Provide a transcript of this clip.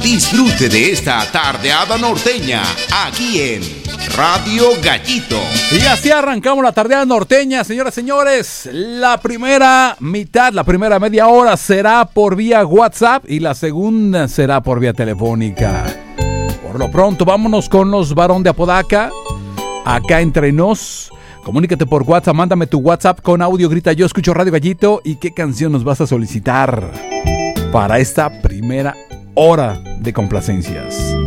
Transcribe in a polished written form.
Disfrute de esta tardeada norteña aquí en Radio Gallito. Y así arrancamos la tardeada norteña, señoras y señores. La primera mitad, la primera media hora será por vía WhatsApp y la segunda será por vía telefónica. Por lo pronto, vámonos con los Barón de Apodaca. Acá entre nos. Comunícate por WhatsApp, mándame tu WhatsApp con audio, grita yo escucho Radio Gallito y qué canción nos vas a solicitar para esta primera hora de complacencias.